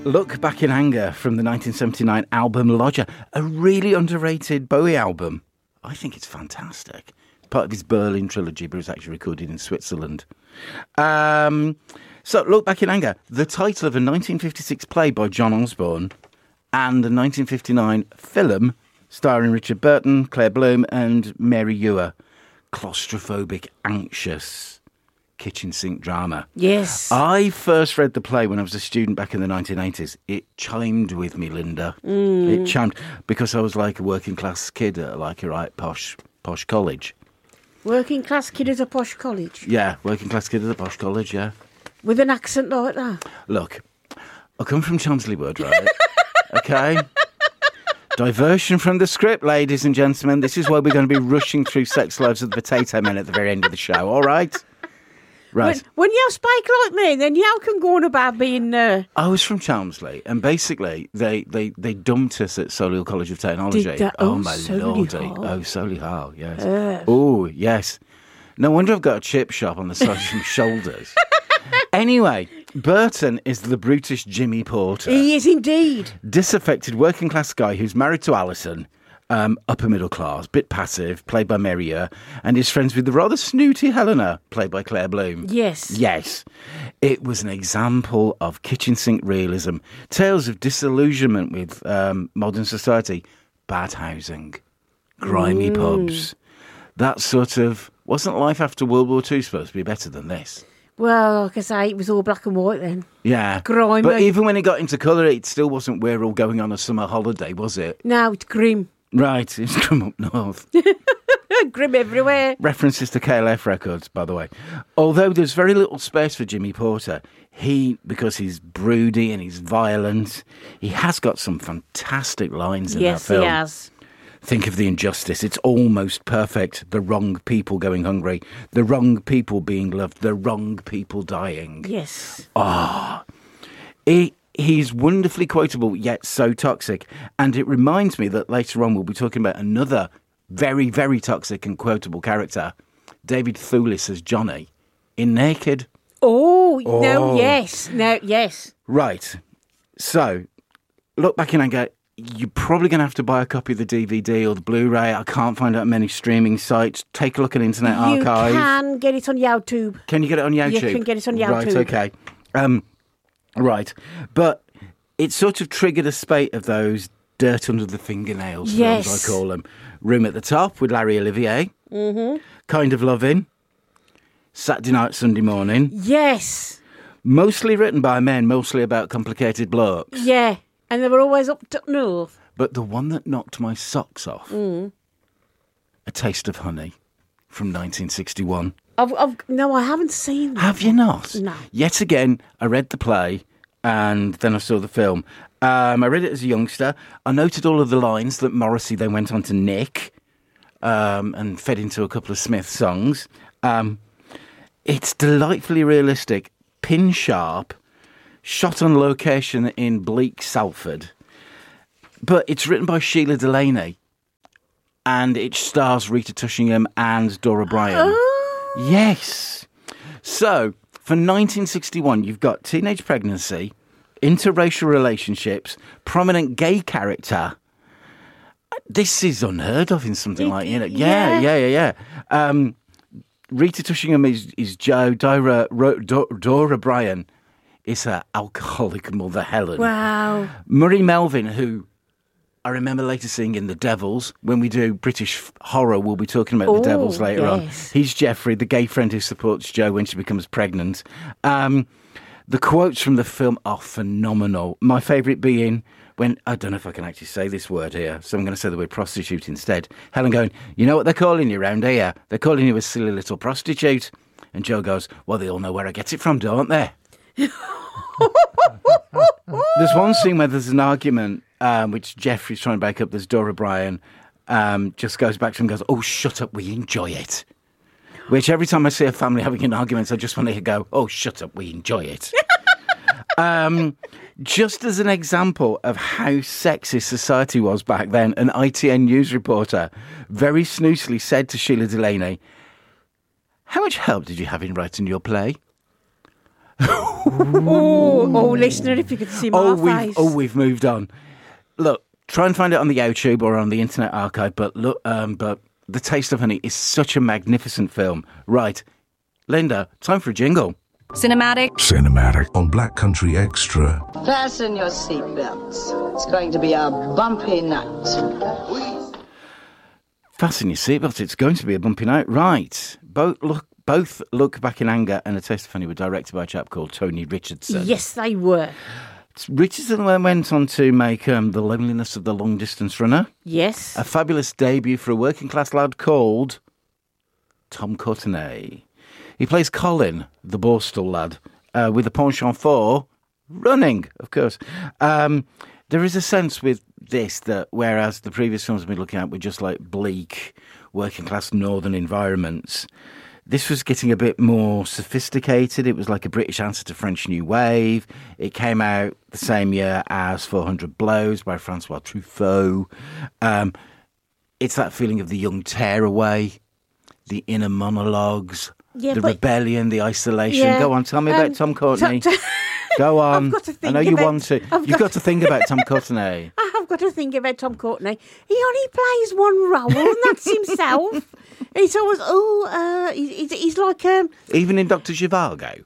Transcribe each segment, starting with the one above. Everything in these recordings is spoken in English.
Look Back in Anger from the 1979 album Lodger, a really underrated Bowie album. I think it's fantastic. Part of his Berlin trilogy, but it was actually recorded in Switzerland. So, Look Back in Anger, the title of a 1956 play by John Osborne and a 1959 film starring Richard Burton, Claire Bloom and Mary Ewer. Claustrophobic, anxious kitchen sink drama. Yes. I first read the play when I was a student back in the 1980s. It chimed with me, Linda. It chimed because I was like a working class kid at like a right posh college. Working class kid at a posh college? Yeah, working class kid at a posh college, yeah. With an accent like that? Look, I come from Chancellor Wood, right? Okay? Diversion from the script, ladies and gentlemen. This is why we're going to be rushing through Sex Lives of the Potato Men at the very end of the show, all right? Right. When you spike like me, then you can go on about being... I was from Chelmsley, and basically they dumped us at Solihull College of Technology. Did that? Oh, my lordy. Oh, Solihull, yes. Oh, yes. No wonder I've got a chip shop on the side of my shoulders. Anyway, Burton is the brutish Jimmy Porter. He is indeed. Disaffected working class guy who's married to Alison, upper middle class, bit passive, played by Mary Ewer, and is friends with the rather snooty Helena, played by Claire Bloom. Yes. Yes. It was an example of kitchen sink realism, tales of disillusionment with modern society, bad housing, grimy pubs. That sort of... Wasn't life after World War II supposed to be better than this? Well, like I say, it was all black and white then. Yeah. Grimy. But even when it got into colour, it still wasn't we're all going on a summer holiday, was it? No, it's grim. Right, it's grim up north. Grim everywhere. References to KLF records, by the way. Although there's very little space for Jimmy Porter, because he's broody and he's violent, he has got some fantastic lines in that film. Yes, he has. Think of the injustice. It's almost perfect. The wrong people going hungry. The wrong people being loved. The wrong people dying. Yes. He's wonderfully quotable, yet so toxic. And it reminds me that later on we'll be talking about another very, very toxic and quotable character, David Thewlis as Johnny, in Naked. No, yes. Right. So, Look Back in Anger. You're probably going to have to buy a copy of the DVD or the Blu-ray. I can't find out many streaming sites. Take a look at Internet Archive. You can get it on YouTube. Can you get it on YouTube? You can get it on YouTube. Right, okay. Right. But it sort of triggered a spate of those dirt under the fingernails films, I call them. Room at the Top with Larry Olivier. Mm-hmm. Kind of Loving. Saturday Night, Sunday Morning. Yes. Mostly written by men, mostly about complicated blokes. Yeah. And they were always up north. But the one that knocked my socks off, A Taste of Honey from 1961. No, I haven't seen that. Have you not? No. Yet again, I read the play and then I saw the film. I read it as a youngster. I noted all of the lines that Morrissey then went on to nick and fed into a couple of Smith songs. It's delightfully realistic, pin sharp, shot on location in bleak Salford. But it's written by Sheila Delaney. And it stars Rita Tushingham and Dora Bryan. Oh. Yes. So, for 1961, you've got teenage pregnancy, interracial relationships, prominent gay character. This is unheard of in something like, Yeah. Rita Tushingham is Jo. Dora Bryan is her alcoholic mother, Helen. Wow. Murray Melvin, who I remember later seeing in The Devils. When we do British horror, we'll be talking about The Devils later on. He's Geoffrey, the gay friend who supports Jo when she becomes pregnant. The quotes from the film are phenomenal. My favourite being when, I don't know if I can actually say this word here, so I'm going to say the word prostitute instead. Helen going, you know what they're calling you round here? They're calling you a silly little prostitute. And Jo goes, well, they all know where I get it from, don't they? There's one scene where there's an argument which Geoffrey's trying to break up. There's Dora Bryan just goes back to him and goes, oh, shut up, we enjoy it. Which every time I see a family having an argument, I just want to go, oh, shut up, we enjoy it. Just as an example of how sexist society was back then, an ITN news reporter very snootily said to Sheila Delaney, how much help did you have in writing your play? Listener, if you could see my face. We've moved on. Look, try and find it on the YouTube or on the Internet Archive. But look, but The Taste of Honey is such a magnificent film. Right, Linda, time for a jingle. Cinematic on Black Country Extra. Fasten your seatbelts. It's going to be a bumpy night. Fasten your seatbelt. It's going to be a bumpy night. Right. Both Look Back in Anger and A Taste of Honey were directed by a chap called Tony Richardson. Yes, they were. Richardson went on to make The Loneliness of the Long Distance Runner. Yes. A fabulous debut for a working class lad called Tom Courtenay. He plays Colin, the Borstal lad, with a penchant for running, of course. There is a sense with this that whereas the previous films we've been looking at were just like bleak, working class northern environments, this was getting a bit more sophisticated. It was like a British answer to French New Wave. It came out the same year as 400 Blows by Francois Truffaut. It's that feeling of the young tearaway, the inner monologues, the rebellion, the isolation. Yeah, go on, tell me about Tom Courtenay. Go on. I've got to think I know you want to. You've got to think about Tom Courtenay. I've got to think about Tom Courtenay. He only plays one role, and that's himself. He's always, he's like... Even in Dr. Zhivago?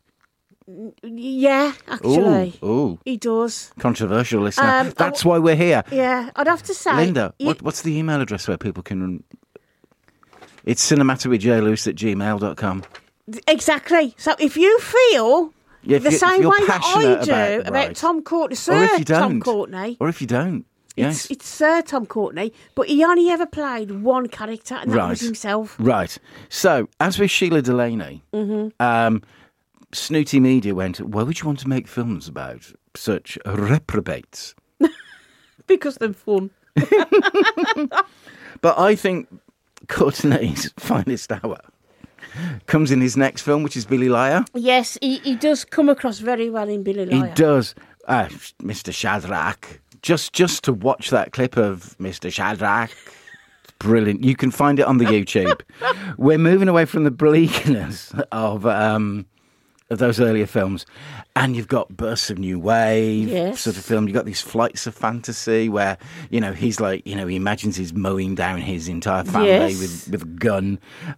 Yeah, actually. Ooh. He does. Controversial, listener. That's why we're here. Yeah, I'd have to say... Linda, what's the email address where people can... It's cinematicwithjlewis@gmail.com. Exactly. So if you feel... the same way that I do about Tom Courtenay, Tom Courtenay. Or if you don't. Yes. It's Sir Tom Courtenay, but he only ever played one character, and that was himself. Right. So, as with Sheila Delaney, Snooty Media went, why would you want to make films about such reprobates? Because they're fun. But I think Courtenay's finest hour comes in his next film, which is Billy Liar. Yes, he does come across very well in Billy Liar. He does. Mr. Shadrach. Just to watch that clip of Mr. Shadrach, it's brilliant. You can find it on the YouTube. We're moving away from the bleakness of those earlier films, and you've got bursts of new wave sort of film. You've got these flights of fantasy where, he's like, he imagines he's mowing down his entire family with a gun.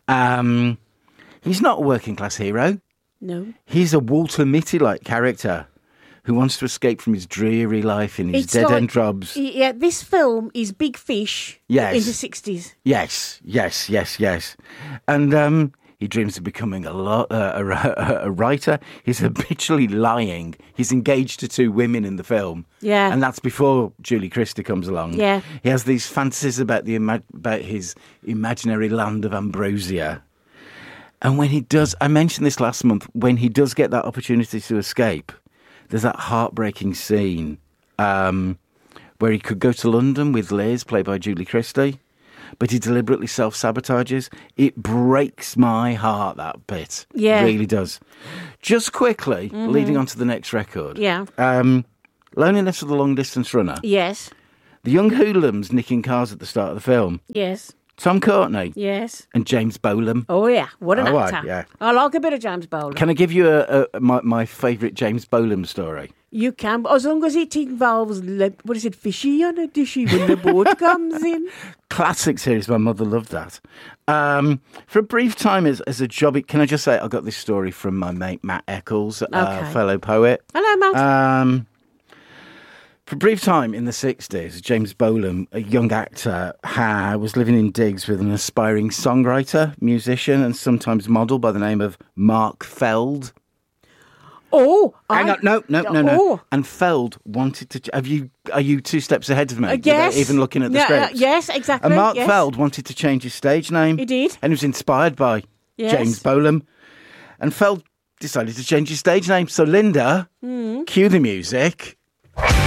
He's not a working class hero. No. He's a Walter Mitty-like character who wants to escape from his dreary life in his dead-end jobs. Yeah, this film is Big Fish in the 60s. Yes. And he dreams of becoming a writer. He's habitually lying. He's engaged to 2 women in the film. Yeah. And that's before Julie Christie comes along. Yeah. He has these fantasies about his imaginary land of Ambrosia. And when he does, I mentioned this last month, when he does get that opportunity to escape, there's that heartbreaking scene where he could go to London with Liz, played by Julie Christie, but he deliberately self-sabotages. It breaks my heart, that bit. Yeah. It really does. Just quickly, leading on to the next record. Yeah. Loneliness of the Long Distance Runner. Yes. The young hoodlums nicking cars at the start of the film. Yes. Tom Courtenay. Yes. And James Bolam. Oh, yeah. What an actor. Right, yeah. I like a bit of James Bolam. Can I give you my favourite James Bolam story? You can, as long as it involves, fishy on a dishy when the boat comes in. Classic series. My mother loved that. For a brief time as a job, can I just say I got this story from my mate Matt Eccles, fellow poet. Hello, Matt. For a brief time in the 60s, James Bolam, a young actor, was living in digs with an aspiring songwriter, musician, and sometimes model by the name of Mark Feld. Oh, hang on, no. Oh. And Feld wanted to. Are you 2 steps ahead of me? Yes. Without even looking at the script. Yes, exactly. And Mark Feld wanted to change his stage name. He did. And he was inspired by James Bolam. And Feld decided to change his stage name. So Linda, cue the music.